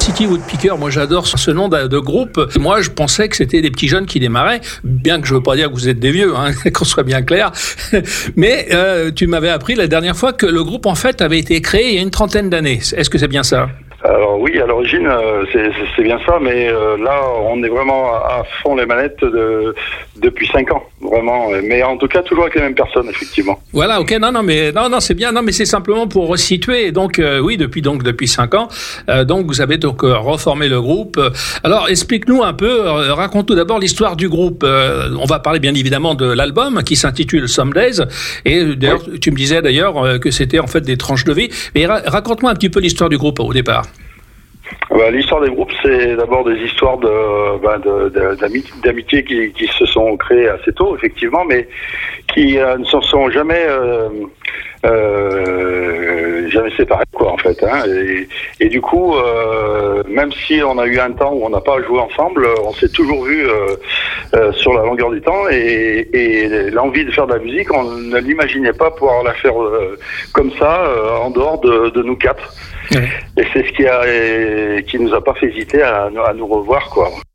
City Woodpecker, moi j'adore ce nom de groupe. Moi je pensais que c'était des petits jeunes qui démarraient, bien que je veux pas dire que vous êtes des vieux, hein, qu'on soit bien clair. Mais tu m'avais appris la dernière fois que le groupe en fait avait été créé il y a une trentaine d'années. Est-ce que c'est bien ça ? Alors oui, à l'origine, c'est bien ça, mais là, on est vraiment à fond les manettes depuis 5 ans, vraiment. Mais en tout cas, toujours avec les mêmes personnes, effectivement. Voilà, ok, non, c'est bien, non, mais c'est simplement pour resituer. Donc, oui, depuis 5 ans, donc vous avez donc reformé le groupe. Alors, explique-nous un peu, raconte-nous d'abord l'histoire du groupe. On va parler bien évidemment de l'album qui s'intitule Some Days. Et d'ailleurs, oui. Tu me disais d'ailleurs que c'était en fait des tranches de vie. Mais raconte-moi un petit peu l'histoire du groupe au départ. L'histoire des groupes, c'est d'abord des histoires d'amitié qui se sont créées assez tôt, effectivement, mais qui ne se sont jamais séparés, quoi, en fait. Hein. Et du coup, même si on a eu un temps où on n'a pas joué ensemble, on s'est toujours vu sur la longueur du temps, et l'envie de faire de la musique, on ne l'imaginait pas pouvoir la faire comme ça, en dehors de nous quatre. Ouais. Et c'est ce qui nous a pas fait hésiter à nous revoir, quoi.